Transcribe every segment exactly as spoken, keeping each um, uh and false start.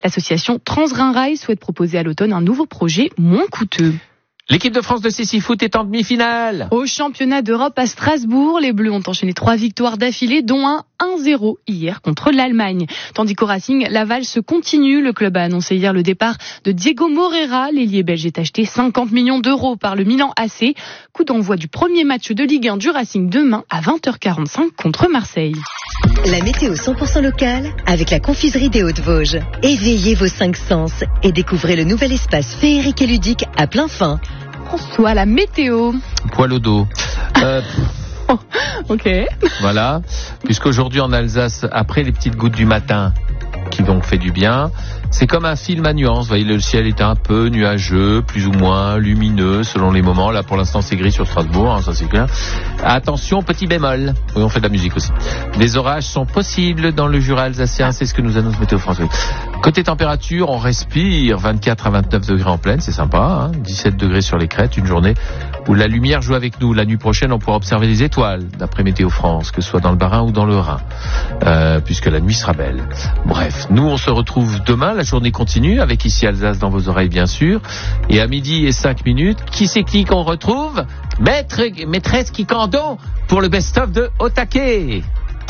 L'association Transrhin Rail souhaite proposer à l'automne un nouveau projet moins coûteux. L'équipe de France de Sissi Foot est en demi-finale. Au championnat d'Europe à Strasbourg, les Bleus ont enchaîné trois victoires d'affilée, dont un un zéro hier contre l'Allemagne. Tandis qu'au Racing, la valse continue. Le club a annoncé hier le départ de Diego Moreira. L'ailier belge est acheté cinquante millions d'euros par le Milan A C. Coup d'envoi du premier match de Ligue un du Racing demain à vingt heures quarante-cinq contre Marseille. La météo cent pour cent locale avec la confiserie des Hauts-de-Vosges. Éveillez vos cinq sens et découvrez le nouvel espace féerique et ludique à plein fin. Soit la météo. Poil au dos. Euh, ok. Voilà. Puisqu'aujourd'hui en Alsace, après les petites gouttes du matin, qui donc fait du bien, c'est comme un film à nuances. Vous voyez, le ciel est un peu nuageux, plus ou moins lumineux selon les moments. Là, pour l'instant, c'est gris sur Strasbourg, hein, ça c'est clair. Attention, petit bémol. Oui, on fait de la musique aussi. Des orages sont possibles dans le Jura alsacien, c'est ce que nous annonce Météo France. Côté température, on respire vingt-quatre à vingt-neuf degrés en pleine, c'est sympa, hein, dix-sept degrés sur les crêtes, une journée où la lumière joue avec nous. La nuit prochaine, on pourra observer des étoiles, d'après Météo France, que ce soit dans le Bas-Rhin ou dans le Rhin, euh, puisque la nuit sera belle. Bref, nous, on se retrouve demain, la journée continue, avec ici Alsace dans vos oreilles, bien sûr. Et à midi et cinq minutes, qui c'est qui qu'on retrouve? Maître, maîtresse Kikandon pour le best-of de Au Taquet.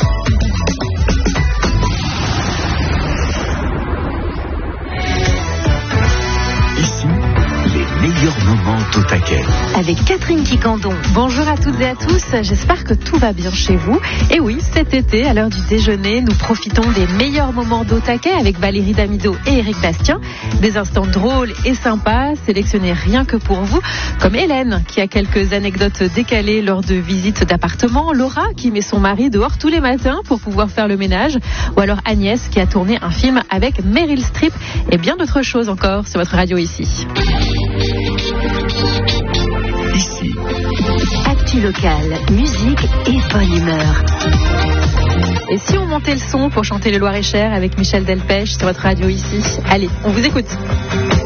Ici, les meilleurs moments d'Au Taquet. Avec Catherine Kikandon. Bonjour à toutes et à tous, j'espère que tout va bien chez vous. Et oui, cet été, à l'heure du déjeuner, nous profitons des meilleurs moments d'Au Taquet avec Valérie Damido et Éric Bastien. Des instants drôles et sympas, sélectionnés rien que pour vous, comme Hélène, qui a quelques anecdotes décalées lors de visites d'appartements, Laura, qui met son mari dehors tous les matins pour pouvoir faire le ménage, ou alors Agnès, qui a tourné un film avec Meryl Streep, et bien d'autres choses encore sur votre radio ici. Ici, Actu locale, musique et bonne humeur. Et si on montait le son pour chanter le Loir-et-Cher avec Michel Delpech sur votre radio ici? Allez, on vous écoute.